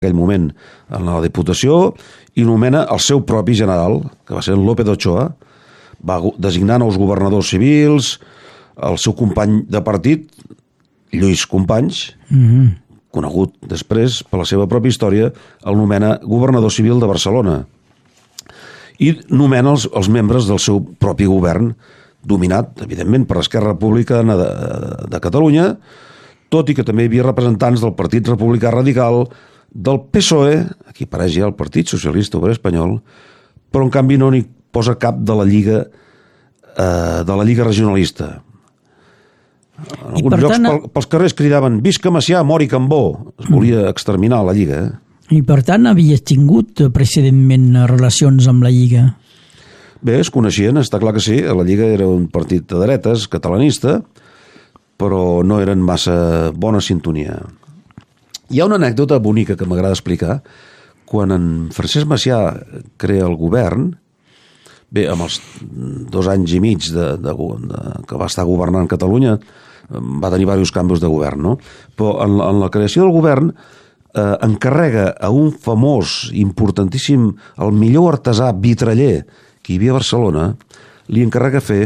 aquell moment en la Diputació i nomena el seu propi general, que va ser López Ochoa, va designar nous governadors civils, el seu company de partit, Lluís Companys, conegut després per la seva pròpia història, el nomena governador civil de Barcelona i nomena els membres del seu propi govern, dominat, evidentment, per l'Esquerra Republicana de Catalunya, tot i que també hi havia representants del Partit Republicà Radical, del PSOE, aquí apareix ja el Partit Socialista Obrer Espanyol, però en canvi no n'hi posa cap de la Lliga Regionalista. En alguns llocs pels carrers cridaven «Visca Macià, mori Cambó». Es volia exterminar la Lliga. I per tant havia tingut precedentment relacions amb la Lliga? Bé, es coneixien, està clar que sí. La Lliga era un partit de dretes, catalanista, però no eren massa bona sintonia. Hi ha una anècdota bonica que m'agrada explicar. Quan en Francesc Macià crea el govern, bé, amb els 2 anys i mig que va estar governant Catalunya, va tenir diversos canvis de govern, no? Però en la creació del govern encarrega a un famós, importantíssim, el millor artesà vitraller que hi havia a Barcelona, li encarrega fer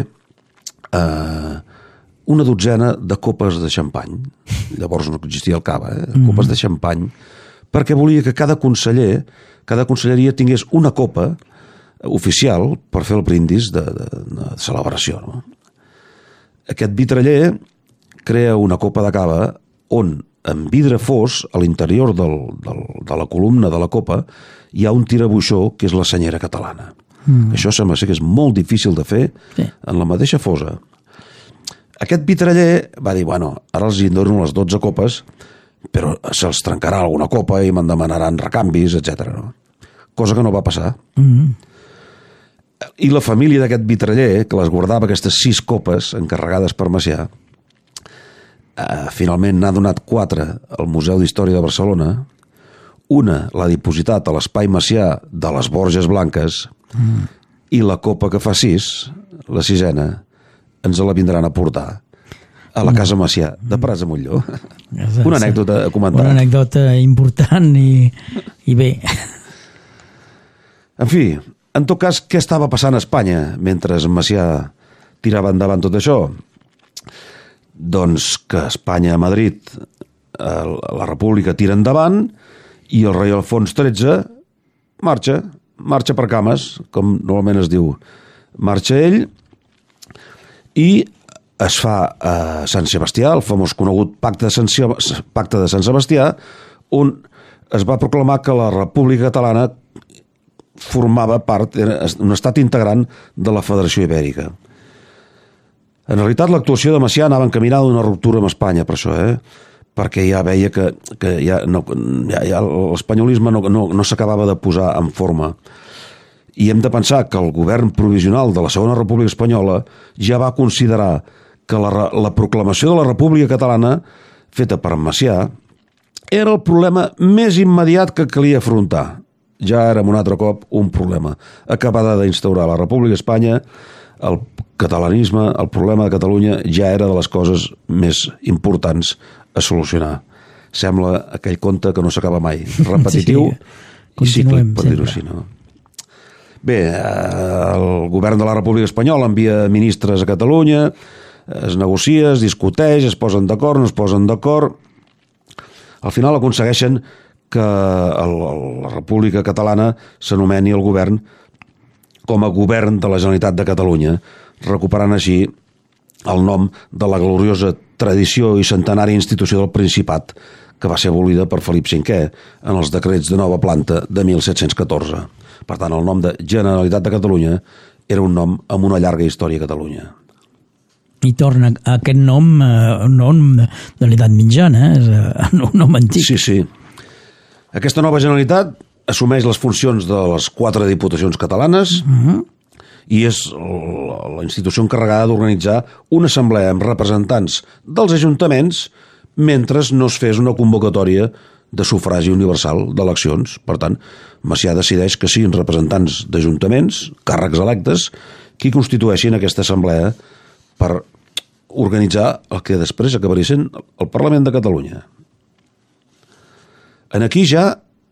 una dotzena de copes de xampany. Llavors no existia el cava, copes de xampany, perquè volia que cada conselleria tingués una copa oficial per fer el brindis de celebració. No? Aquest vitraller crea una copa de cava on, en vidre fos, a l'interior de la columna de la copa, hi ha un tirabuixó que és la senyera catalana. Això sembla ser que és molt difícil de fer en la mateixa fosa. Aquest vitraller va dir, bueno, ara els dono les 12 copes, però se'ls trencarà alguna copa i me'n demanaran recanvis, etc. No? Cosa que no va passar. I la família d'aquest vitraller, que les guardava aquestes 6 copes encarregades per Macià, finalment n'ha donat 4 al Museu d'Història de Barcelona, una l'ha dipositat a l'Espai Macià de les Borges Blanques i la copa que fa 6, la 6a, ens la vindran a portar a la Casa Macià de Prats de Montllor. Una anècdota a comentar. Una anècdota important i bé. En fi, en tot cas, què estava passant a Espanya mentre Macià tirava endavant tot això? Doncs que Espanya a Madrid, la República tira endavant i el rei Alfons XIII marxa per cames, com normalment es diu. Marxa ell i es fa a Sant Sebastià, el famós conegut Pacte de Sant Sebastià, on es va proclamar que la República Catalana formava part, era un estat integrant de la Federació Ibèrica. En realitat, l'actuació de Macià anava encaminada a una ruptura amb Espanya, per això, perquè ja veia que l'espanyolisme no s'acabava de posar en forma. I hem de pensar que el govern provisional de la Segona República Espanyola ja va considerar que la proclamació de la República Catalana, feta per Macià, era el problema més immediat que calia afrontar. Ja era un altre cop un problema. Acabada d'instaurar la República Espanya, el catalanisme, el problema de Catalunya, ja era de les coses més importants a solucionar. Sembla aquell conte que no s'acaba mai. Repetitiu i cíclic, per dir-ho així, no? Bé, el govern de la República Espanyola envia ministres a Catalunya, es negocia, es discuteix, es posen d'acord, no es posen d'acord. Al final aconsegueixen que la República Catalana s'anomeni el govern com a govern de la Generalitat de Catalunya, recuperant així el nom de la gloriosa tradició i centenària institució del Principat que va ser abolida per Felip V en els decrets de nova planta de 1714. Per tant, el nom de Generalitat de Catalunya era un nom amb una llarga història a Catalunya. I torna a aquest nom, un nom de l'edat mitjana, és un nom antic. Sí, sí. Aquesta nova Generalitat assumeix les funcions de les 4 diputacions catalanes i és la institució encarregada d'organitzar una assemblea amb representants dels ajuntaments mentre no es fes una convocatòria de sufragi universal d'eleccions. Per tant, Macià decideix que siguin representants d'ajuntaments, càrrecs electes, qui constitueixin aquesta assemblea per organitzar el que després acabaria sent el Parlament de Catalunya. En aquí ja